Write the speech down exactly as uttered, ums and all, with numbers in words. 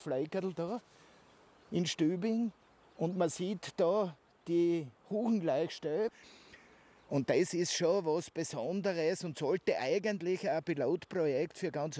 Fleikerl da in Stübing und man sieht da die Huchenleichstelle. Und das ist schon was Besonderes und sollte eigentlich ein Pilotprojekt für ganz